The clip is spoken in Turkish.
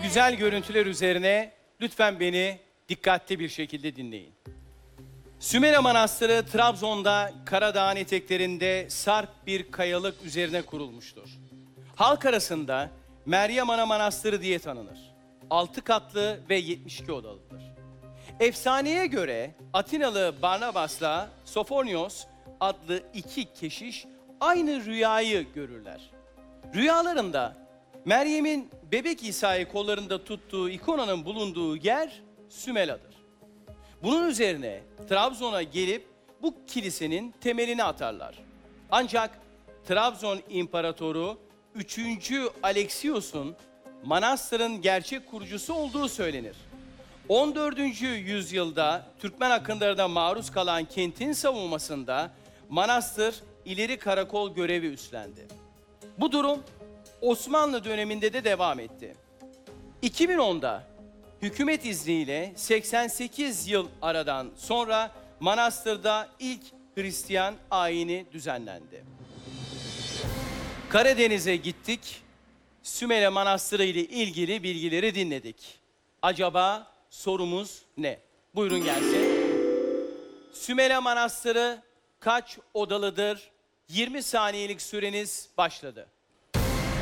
güzel görüntüler üzerine lütfen beni dikkatli bir şekilde dinleyin. Sümele Manastırı Trabzon'da Karadağ'ın eteklerinde sarp bir kayalık üzerine kurulmuştur. Halk arasında Meryem Ana Manastırı diye tanınır. 6 katlı ve 72 odalıdır. Efsaneye göre Atinalı Barnabas'la Sophonios adlı iki keşiş aynı rüyayı görürler. Rüyalarında Meryem'in bebek İsa'yı kollarında tuttuğu ikonanın bulunduğu yer Sümela'dır. Bunun üzerine Trabzon'a gelip bu kilisenin temelini atarlar. Ancak Trabzon İmparatoru 3. Alexios'un manastırın gerçek kurucusu olduğu söylenir. 14. yüzyılda Türkmen akınlarına maruz kalan kentin savunmasında manastır ileri karakol görevi üstlendi. Bu durum Osmanlı döneminde de devam etti. 2010'da hükümet izniyle 88 yıl aradan sonra manastırda ilk Hristiyan ayini düzenlendi. Karadeniz'e gittik, Sümele Manastırı ile ilgili bilgileri dinledik. Acaba sorumuz ne? Buyurun gelsin. Sümele Manastırı kaç odalıdır? 20 saniyelik süreniz başladı.